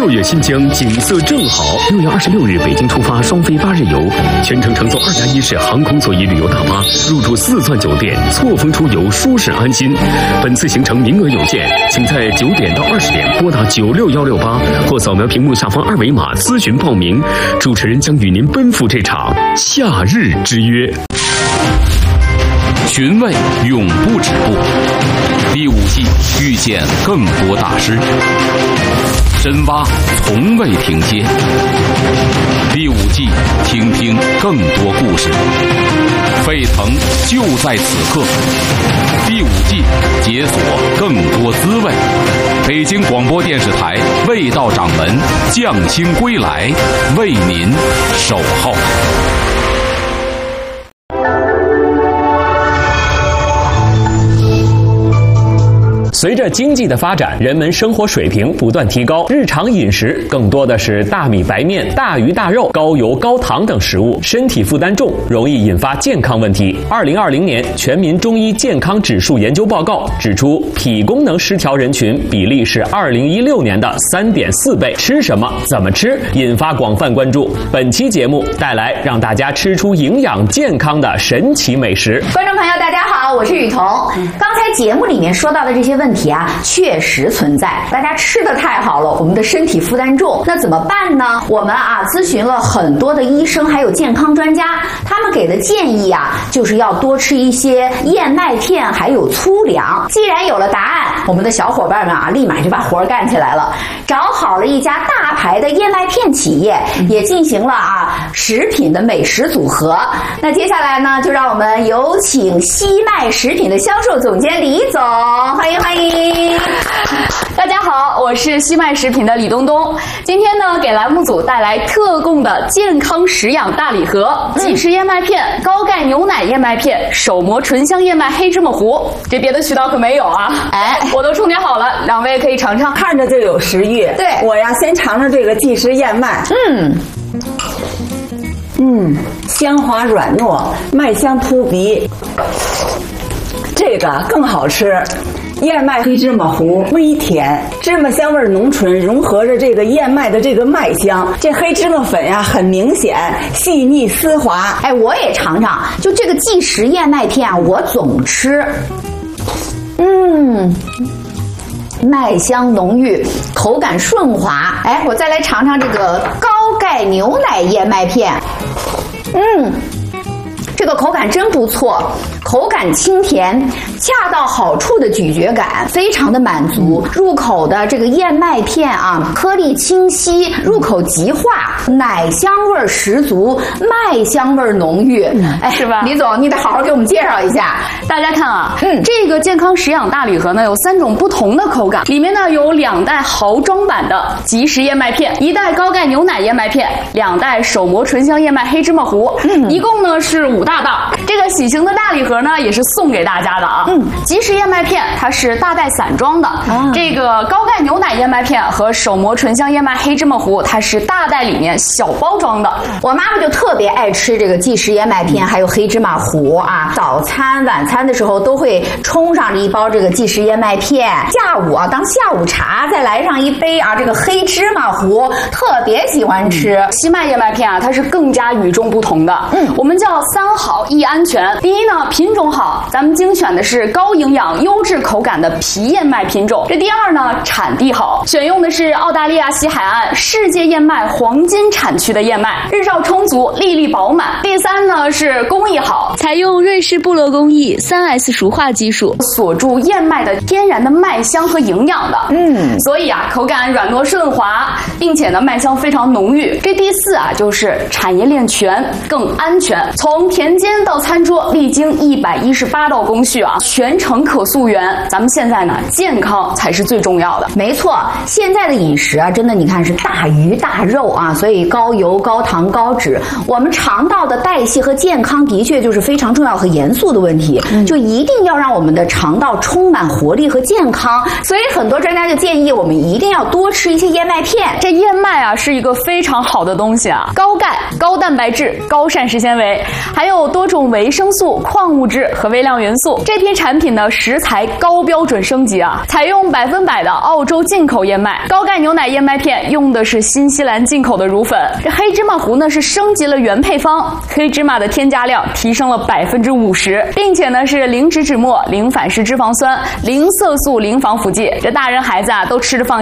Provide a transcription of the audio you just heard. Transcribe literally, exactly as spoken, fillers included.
六月新疆景色正好。六月二十六日，北京出发双飞八日游，全程乘坐二加一式航空座椅旅游大巴，入住四钻酒店，错峰出游，舒适安心。本次行程名额有限，请在九点到二十点拨打九六幺六八或扫描屏幕下方二维码咨询报名。主持人将与您奔赴这场夏日之约。 寻味永不止步，第五季遇见更多大师，深挖从未停歇。第五季听听更多故事，沸腾就在此刻。第五季解锁更多滋味。北京广播电视台味道掌门匠心归来，为您守候。 随着经济的发展，人们生活水平不断提高，日常饮食更多的是大米白面、大鱼大肉、高油高糖等食物，身体负担重，容易引发健康问题。二零二零年全民中医健康指数研究报告指出，脾功能失调人群比例是二零一六年的 三点四 倍。吃什么、怎么吃，引发广泛关注。本期节目带来让大家吃出营养健康的神奇美食。 观众朋友，大家好，我是雨桐。刚才节目里面说到的这些问题啊，确实存在。大家吃的太好了，我们的身体负担重，那怎么办呢？我们啊咨询了很多的医生还有健康专家，他们给的建议啊，就是要多吃一些燕麦片还有粗粮。既然有了答案，我们的小伙伴们啊，立马就把活干起来了，找好了一家大牌的燕麦片企业，也进行了啊食品的美食组合。那接下来呢，就让我们有请西麦食品的销售总监李总，欢迎欢迎。 大家好，我是西麦食品的李东东。今天呢，给栏目组带来特供的健康食养大礼盒：即食燕麦片、高钙牛奶燕麦片、手磨醇香燕麦黑芝麻糊。这别的渠道可没有啊！哎，我都充点好了，两位可以尝尝。 看着就有食欲。 对， 我呀，先尝尝这个即食燕麦。嗯。嗯，香滑软糯，麦香扑鼻。这个更好吃。燕麦黑芝麻糊微甜，芝麻香味浓醇，融合着这个燕麦的这个麦香。这黑芝麻粉呀，很明显，细腻丝滑。 哎，我也尝尝，就这个即食燕麦片啊，我总吃。嗯。麦香浓郁，口感顺滑。哎，我再来尝尝这个高钙牛奶燕麦片。嗯，这个口感真不错，口感清甜，恰到好处的咀嚼感，非常的满足。入口的这个燕麦片啊，颗粒清晰，入口即化，奶香味十足，麦香味浓郁。哎， 是吧？ 李总，你得好好给我们介绍一下。 大家看啊，嗯，这个健康食养大礼盒呢，有三种不同的口感，里面呢有两袋豪装版的即食燕麦片，一袋高钙牛奶燕麦片，两袋手磨醇香燕麦黑芝麻糊，嗯，一共呢是五大袋。这个喜庆的大礼盒呢，也是送给大家的啊。嗯，即食燕麦片它是大袋散装的，啊、这个高钙牛奶燕麦片和手磨醇香燕麦黑芝麻糊，它是大袋里面小包装的。 我妈妈就特别爱吃这个即食燕麦片，还有黑芝麻糊啊。早餐、晚餐的时候都会冲上一包这个即食燕麦片，下午啊当下午茶再来上一杯啊这个黑芝麻糊，特别喜欢吃。 嗯、西麦燕麦片啊，它是更加与众不同的。嗯，我们叫三好一安全。第一呢，品种好，咱们精选的是高营养、优质口感的皮燕麦品种。这第二呢，产地好，选用的是澳大利亚西海岸世界燕麦黄金产区的燕麦，日照充足，粒粒饱满。第三呢是工艺好， 采用瑞士部落工艺 三 S 熟化技术， 锁住燕麦的天然的麦香和营养的。嗯，所以啊，口感软糯顺滑，并且呢麦香非常浓郁。这第四啊，就是产业链全，更安全，从田间到餐桌历经一百一十八道工序啊，全程可溯源。咱们现在呢，健康才是最重要的。 没错，现在的饮食啊，真的你看是大鱼大肉啊，所以高油、高糖、高脂，我们肠道的代谢和健康的确就是非常重要和严肃的问题，嗯、就一定要让我们的肠道充满活力和健康。所以很多专家就建议我们一定要多吃一些燕麦片。 这燕麦啊是一个非常好的东西啊，高钙、高蛋白质、高膳食纤维，还有多种维生素、矿物物质和微量元素。这批产品呢，食材高标准升级啊，采用百分百的澳洲进口燕麦，高钙牛奶燕麦片用的是新西兰进口的乳粉。这黑芝麻糊呢是升级了原配方，黑芝麻的添加量提升了百分之五十，并且呢是零脂脂末、零反式脂肪酸、零色素、零防腐剂，这大人孩子啊都吃着放